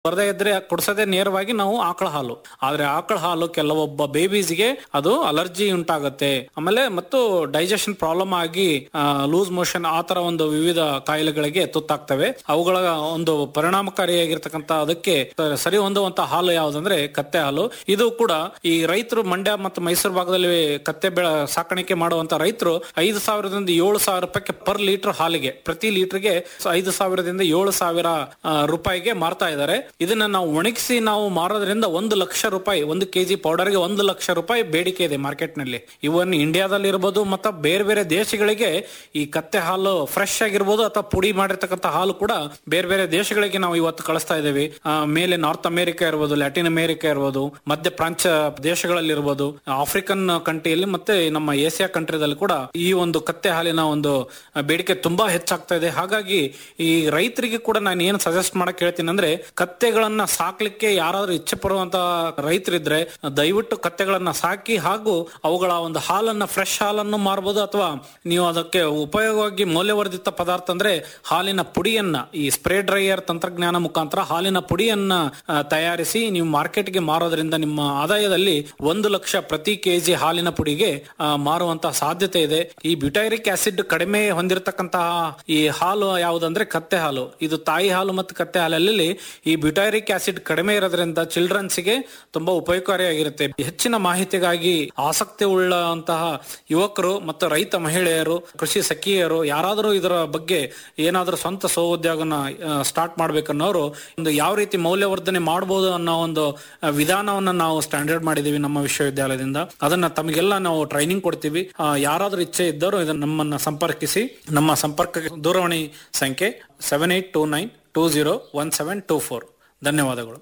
ಬರದೇ ಇದ್ರೆ ಕುಡಿಸೋದೇ ನೇರವಾಗಿ ನಾವು ಆಕಳ ಹಾಲು. ಆದ್ರೆ ಆಕಳ ಹಾಲು ಕೆಲವೊಬ್ಬ ಬೇಬೀಸ್ಗೆ ಅದು ಅಲರ್ಜಿ ಉಂಟಾಗುತ್ತೆ, ಆಮೇಲೆ ಮತ್ತು ಡೈಜೆಷನ್ ಪ್ರಾಬ್ಲಮ್ ಆಗಿ ಲೂಸ್ ಮೋಷನ್ ಆ ತರ ಒಂದು ವಿವಿಧ ಕಾಯಿಲೆಗಳಿಗೆ ತುತ್ತಾಗ್ತವೆ. ಅವುಗಳ ಒಂದು ಪರಿಣಾಮಕಾರಿಯಾಗಿರ್ತಕ್ಕಂಥ ಅದಕ್ಕೆ ಸರಿ ಹೊಂದುವಂತ ಹಾಲು ಯಾವುದಂದ್ರೆ ಕತ್ತೆ ಹಾಲು. ಇದು ಕೂಡ ಈ ರೈತರು ಮಂಡ್ಯ ಮತ್ತು ಮೈಸೂರು ಭಾಗದಲ್ಲಿ ಕತ್ತೆ ಸಾಕಾಣಿಕೆ ಮಾಡುವಂತ ರೈತರು 5,000ದಿಂದ 7,000 ರೂಪಾಯಿಗೆ ಪರ್ ಲೀಟರ್ ಹಾಲಿಗೆ, ಪ್ರತಿ ಲೀಟರ್ಗೆ 5,000ದಿಂದ 7,000 ರೂಪಾಯಿಗೆ ಮಾರ್ತಾ ಇದ್ದಾರೆ. ಇದನ್ನ ನಾವು ಒಣಗಿಸಿ ನಾವು ಮಾರೋದ್ರಿಂದ 1 ಲಕ್ಷ ರೂಪಾಯಿ, 1 ಕೆಜಿ ಪೌಡರ್ಗೆ 1 ಲಕ್ಷ ರೂಪಾಯಿ ಬೇಡಿಕೆ ಇದೆ ಮಾರ್ಕೆಟ್ ನಲ್ಲಿ. ಇವನ್ ಇಂಡಿಯಾದಲ್ಲಿ ಇರಬಹುದು ಮತ್ತೆ ಬೇರೆ ಬೇರೆ ದೇಶಗಳಿಗೆ ಈ ಕತ್ತೆ ಹಾಲು ಫ್ರೆಶ್ ಆಗಿರ್ಬೋದು ಅಥವಾ ಪುಡಿ ಮಾಡಿರ್ತಕ್ಕಂಥ ಹಾಲು ಕೂಡ ಬೇರೆ ಬೇರೆ ದೇಶಗಳಿಗೆ ನಾವು ಇವತ್ತು ಕಳಿಸ್ತಾ ಇದ್ದೇವೆ. ಮೇಲೆ ನಾರ್ತ್ ಅಮೆರಿಕ ಇರ್ಬೋದು, ಲ್ಯಾಟಿನ್ ಅಮೆರಿಕ ಇರ್ಬೋದು, ಮಧ್ಯ ಪ್ರಾಚ್ಯ ದೇಶಗಳಲ್ಲಿ ಇರ್ಬೋದು, ಆಫ್ರಿಕನ್ ಕಂಟ್ರಿಯಲ್ಲಿ ಮತ್ತೆ ನಮ್ಮ ಏಷ್ಯಾ ಕಂಟ್ರಿದಲ್ಲಿ ಕೂಡ ಈ ಒಂದು ಕತ್ತೆ ಹಾಲಿನ ಒಂದು ಬೇಡಿಕೆ ತುಂಬಾ ಹೆಚ್ಚಾಗ್ತಾ ಇದೆ. ಹಾಗಾಗಿ ಈ ರೈತರಿಗೆ ಕೂಡ ನಾನು ಏನ್ ಸಜೆಸ್ಟ್ ಮಾಡಕ್ ಹೇಳ್ತೀನಿ ಅಂದ್ರೆ, ಕತ್ತೆಗಳನ್ನ ಸಾಕ್ಲಿಕ್ಕೆ ಯಾರಾದ್ರೂ ಇಚ್ಛೆ ಪಡುವಂತ ರೈತರಿದ್ರೆ ದಯವಿಟ್ಟು ಕತ್ತೆಗಳನ್ನ ಸಾಕಿ ಹಾಗೂ ಅವುಗಳ ಒಂದು ಹಾಲನ್ನ, ಫ್ರೆಶ್ ಹಾಲನ್ನು ಮಾರಬಹುದು. ಅಥವಾ ನೀವು ಅದಕ್ಕೆ ಉಪಯೋಗವಾಗಿ ಮೌಲ್ಯವರ್ಧಿತ ಪದಾರ್ಥ ಅಂದ್ರೆ ಹಾಲಿನ ಪುಡಿಯನ್ನ ಈ ಸ್ಪ್ರೇ ಡ್ರೈಯರ್ ತಂತ್ರಜ್ಞಾನ ಮುಖಾಂತರ ಹಾಲಿನ ಪುಡಿಯನ್ನ ತಯಾರಿಸಿ ನೀವು ಮಾರ್ಕೆಟ್ಗೆ ಮಾರೋದ್ರಿಂದ ನಿಮ್ಮ ಆದಾಯದಲ್ಲಿ 1 ಲಕ್ಷ ಪ್ರತಿ ಕೆಜಿ ಹಾಲಿನ ಪುಡಿಗೆ ಮಾರುವಂತಹ ಸಾಧ್ಯತೆ ಇದೆ. ಈ ಬ್ಯೂಟೈರಿಕ್ ಆಸಿಡ್ ಕಡಿಮೆ ಹೊಂದಿರತಕ್ಕಂತಹ ಈ ಹಾಲು ಯಾವುದಂದ್ರೆ ಕತ್ತೆ ಹಾಲು. ಇದು ತಾಯಿ ಹಾಲು ಮತ್ತು ಕತ್ತೆ ಹಾಲಲ್ಲಿ ಈ ಬ್ಯೂಟೈರಿಕ್ ಆಸಿಡ್ ಕಡಿಮೆ ಇರೋದ್ರಿಂದ ಚಿಲ್ಡ್ರನ್ಸ್ ಗೆ ತುಂಬಾ ಉಪಯೋಗಕಾರಿಯಾಗಿರುತ್ತೆ. ಹೆಚ್ಚಿನ ಮಾಹಿತಿಗಾಗಿ ಆಸಕ್ತಿ ಉಳ್ಳಂತಹ ಯುವಕರು ಮತ್ತು ರೈತ ಮಹಿಳೆಯರು, ಕೃಷಿ ಸಖಿಯರು ಯಾರಾದರೂ ಇದರ ಬಗ್ಗೆ ಏನಾದರೂ ಸ್ವಂತ ಸ್ವಉದ್ಯೋಗನ ಸ್ಟಾರ್ಟ್ ಮಾಡ್ಬೇಕನ್ನೋರು ಒಂದು ಯಾವ ರೀತಿ ಮೌಲ್ಯವರ್ಧನೆ ಮಾಡಬಹುದು ಅನ್ನೋ ಒಂದು ವಿಧಾನವನ್ನ ನಾವು ಸ್ಟ್ಯಾಂಡರ್ಡ್ ಮಾಡಿದೀವಿ ನಮ್ಮ ವಿಶ್ವವಿದ್ಯಾಲಯದಿಂದ. ಅದನ್ನ ತಮಗೆಲ್ಲ ನಾವು ಟ್ರೈನಿಂಗ್ ಕೊಡ್ತೀವಿ. ಯಾರಾದ್ರೂ ಇಚ್ಛೆ ಇದ್ದರೂ ಇದನ್ನ ನಮ್ಮನ್ನ ಸಂಪರ್ಕಿಸಿ. ನಮ್ಮ ಸಂಪರ್ಕ ದೂರವಾಣಿ ಸಂಖ್ಯೆ 7829201724. ಧನ್ಯವಾದಗಳು.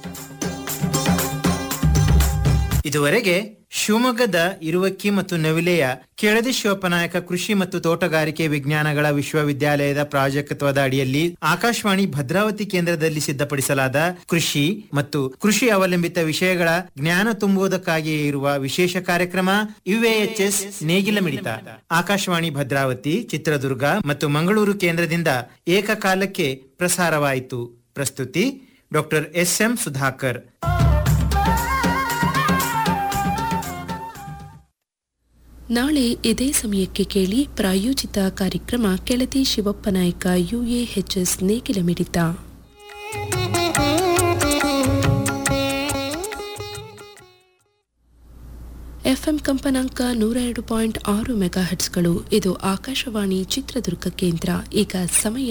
ಇದುವರೆಗೆ ಶಿವಮೊಗ್ಗದ ಇರುವಕ್ಕಿ ಮತ್ತು ನವಿಲೆಯ ಕೆಳದಿ ಶಿವಪ್ಪನಾಯಕ ಕೃಷಿ ಮತ್ತು ತೋಟಗಾರಿಕೆ ವಿಜ್ಞಾನಗಳ ವಿಶ್ವವಿದ್ಯಾಲಯದ ಪ್ರಾಜೆಕ್ಟ್ವದ ಅಡಿಯಲ್ಲಿ ಆಕಾಶವಾಣಿ ಭದ್ರಾವತಿ ಕೇಂದ್ರದಲ್ಲಿ ಸಿದ್ಧಪಡಿಸಲಾದ ಕೃಷಿ ಮತ್ತು ಕೃಷಿ ಅವಲಂಬಿತ ವಿಷಯಗಳ ಜ್ಞಾನ ತುಂಬುವುದಕ್ಕಾಗಿಯೇ ಇರುವ ವಿಶೇಷ ಕಾರ್ಯಕ್ರಮ UAHS ನೇಗಿಲ ಮಿಡಿತ ಆಕಾಶವಾಣಿ ಭದ್ರಾವತಿ, ಚಿತ್ರದುರ್ಗ ಮತ್ತು ಮಂಗಳೂರು ಕೇಂದ್ರದಿಂದ ಏಕಕಾಲಕ್ಕೆ ಪ್ರಸಾರವಾಯಿತು. ಪ್ರಸ್ತುತಿ ಡಾಕ್ಟರ್ SM ಸುಧಾಕರ್. ನಾಳೆ ಇದೇ ಸಮಯಕ್ಕೆ ಕೇಳಿ ಪ್ರಾಯೋಜಿತ ಕಾರ್ಯಕ್ರಮ ಕೆಳದಿ ಶಿವಪ್ಪನಾಯಕ UAHS ನೇಗಿಲ ಮಿಡಿತ. FM ಕಂಪನಾಂಕ 102.6 ಮೆಗಾಹರ್ಟ್ಸ್ಗಳು. ಇದು ಆಕಾಶವಾಣಿ ಚಿತ್ರದುರ್ಗ ಕೇಂದ್ರ. ಈಗ ಸಮಯ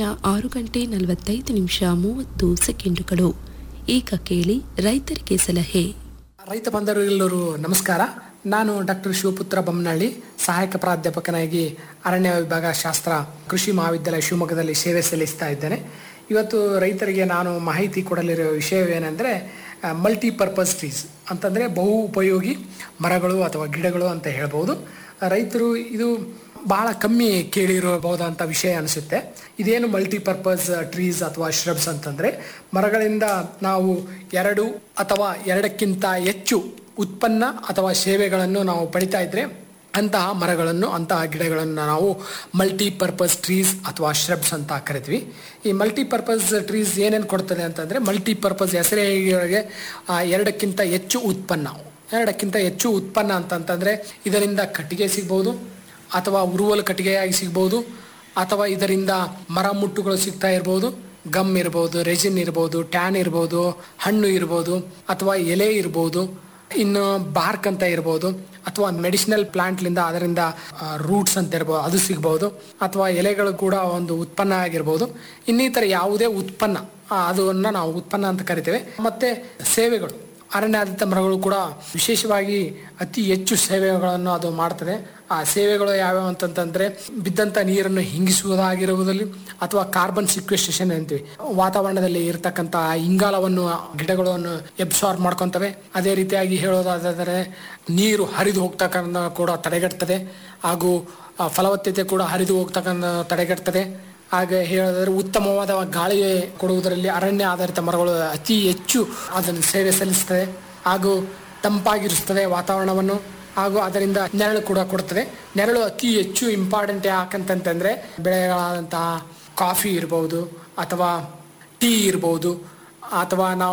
6:45 ಈಗ ಕೇಳಿ ರೈತರಿಗೆ ಸಲಹೆ. ರೈತ ಬಾಂಧವರೆಲ್ಲರೂ ನಮಸ್ಕಾರ. ನಾನು ಡಾಕ್ಟರ್ ಶಿವಪುತ್ರ ಬೊಮ್ಮನಹಳ್ಳಿ, ಸಹಾಯಕ ಪ್ರಾಧ್ಯಾಪಕನಾಗಿ ಅರಣ್ಯ ವಿಭಾಗ ಶಾಸ್ತ್ರ ಕೃಷಿ ಮಹಾವಿದ್ಯಾಲಯ ಶಿವಮೊಗ್ಗದಲ್ಲಿ ಸೇವೆ ಸಲ್ಲಿಸ್ತಾ ಇದ್ದೇನೆ. ಇವತ್ತು ರೈತರಿಗೆ ನಾನು ಮಾಹಿತಿ ಕೊಡಲಿರೋ ವಿಷಯವೇನೆಂದರೆ ಮಲ್ಟಿಪರ್ಪಸ್ ಟ್ರೀಸ್ ಅಂತಂದರೆ ಬಹು ಉಪಯೋಗಿ ಮರಗಳು ಅಥವಾ ಗಿಡಗಳು ಅಂತ ಹೇಳ್ಬೋದು. ರೈತರು ಇದು ಬಹಳ ಕಮ್ಮಿ ಕೇಳಿರಬಹುದಂಥ ವಿಷಯ ಅನಿಸುತ್ತೆ. ಇದೇನು ಮಲ್ಟಿಪರ್ಪಸ್ ಟ್ರೀಸ್ ಅಥವಾ ಶ್ರಬ್ಸ್ ಅಂತಂದರೆ, ಮರಗಳಿಂದ ನಾವು 2 ಅಥವಾ 2ಕ್ಕಿಂತ ಹೆಚ್ಚು ಉತ್ಪನ್ನ ಅಥವಾ ಸೇವೆಗಳನ್ನು ನಾವು ಪಡಿತಾ ಇದ್ರೆ ಅಂತಹ ಮರಗಳನ್ನು, ಅಂತಹ ಗಿಡಗಳನ್ನು ನಾವು ಮಲ್ಟಿಪರ್ಪಸ್ ಟ್ರೀಸ್ ಅಥವಾ ಶ್ರಬ್ಸ್ ಅಂತ ಕರಿತೀವಿ. ಈ ಮಲ್ಟಿಪರ್ಪಸ್ ಟ್ರೀಸ್ ಏನೇನು ಕೊಡ್ತದೆ ಅಂತಂದರೆ, ಮಲ್ಟಿಪರ್ಪಸ್ ಹೆಸರೇ 2ಕ್ಕಿಂತ ಹೆಚ್ಚು ಉತ್ಪನ್ನ. 2ಕ್ಕಿಂತ ಹೆಚ್ಚು ಉತ್ಪನ್ನ ಅಂತಂತಂದರೆ ಇದರಿಂದ ಕಟ್ಟಿಗೆ ಸಿಗ್ಬೋದು, ಅಥವಾ ಉರುವಲು ಕಟ್ಟಿಗೆಯಾಗಿ ಸಿಗ್ಬೋದು, ಅಥವಾ ಇದರಿಂದ ಮರ ಮುಟ್ಟುಗಳು ಸಿಗ್ತಾ ಇರ್ಬೋದು, ಗಮ್ ಇರ್ಬೋದು, ರೆಜಿನ್ ಇರ್ಬೋದು, ಟ್ಯಾನ್ ಇರ್ಬೋದು, ಹಣ್ಣು ಇರ್ಬೋದು, ಅಥವಾ ಎಲೆ ಇರ್ಬೋದು, ಇನ್ನು ಬಾರ್ಕ್ ಅಂತ ಇರ್ಬೋದು, ಅಥವಾ ಮೆಡಿಸಿನಲ್ ಪ್ಲಾಂಟ್ಲಿಂದ ಅದರಿಂದ ರೂಟ್ಸ್ ಅಂತ ಇರ್ಬೋದು, ಅದು ಸಿಗ್ಬೋದು, ಅಥವಾ ಎಲೆಗಳು ಕೂಡ ಒಂದು ಉತ್ಪನ್ನ ಆಗಿರ್ಬೋದು. ಇನ್ನಿತರ ಯಾವುದೇ ಉತ್ಪನ್ನ ಅದನ್ನು ನಾವು ಉತ್ಪನ್ನ ಅಂತ ಕರಿತೇವೆ. ಮತ್ತು ಸೇವೆಗಳು, ಅರಣ್ಯಾಧಾರಿತ ಮರಗಳು ಕೂಡ ವಿಶೇಷವಾಗಿ ಅತಿ ಹೆಚ್ಚು ಸೇವೆಗಳನ್ನು ಅದು ಮಾಡ್ತದೆ. ಆ ಸೇವೆಗಳು ಯಾವ್ಯಾವ ಅಂತಂತಂದರೆ, ಬಿದ್ದಂಥ ನೀರನ್ನು ಹಿಂಗಿಸುವುದಾಗಿರುವುದಲ್ಲಿ, ಅಥವಾ ಕಾರ್ಬನ್ ಸಿಕ್ವೆಸ್ಟ್ರೇಷನ್ ಅಂತೀವಿ, ವಾತಾವರಣದಲ್ಲಿ ಇರತಕ್ಕಂಥ ಇಂಗಾಲವನ್ನು ಗಿಡಗಳನ್ನು ಎಬ್ಸಾರ್ಬ್ ಮಾಡ್ಕೊತವೆ. ಅದೇ ರೀತಿಯಾಗಿ ಹೇಳೋದಾದರೆ ನೀರು ಹರಿದು ಹೋಗ್ತಕ್ಕಂಥ ಕೂಡ ತಡೆಗಟ್ತದೆ, ಹಾಗೂ ಫಲವತ್ತತೆ ಕೂಡ ಹರಿದು ಹೋಗ್ತಕ್ಕಂಥ ತಡೆಗಟ್ತದೆ. ಹಾಗೆ ಹೇಳೋದಾದ್ರೆ ಉತ್ತಮವಾದ ಗಾಳಿ ಕೊಡುವುದರಲ್ಲಿ ಅರಣ್ಯ ಆಧಾರಿತ ಮರಗಳು ಅತಿ ಹೆಚ್ಚು ಅದನ್ನು ಸೇವೆ ಸಲ್ಲಿಸ್ತದೆ, ಹಾಗೂ ತಂಪಾಗಿರಿಸ್ತದೆ ವಾತಾವರಣವನ್ನು, ಹಾಗೂ ಅದರಿಂದ ನೆರಳು ಕೂಡ ಕೊಡ್ತದೆ. ನೆರಳು ಅತಿ ಹೆಚ್ಚು ಇಂಪಾರ್ಟೆಂಟ್ ಯಾಕಂತಂತಂದರೆ, ಬೆಳೆಗಳಾದಂತಹ ಕಾಫಿ ಇರ್ಬೋದು, ಅಥವಾ ಟೀ ಇರ್ಬೋದು, ಅಥವಾ ನಾವು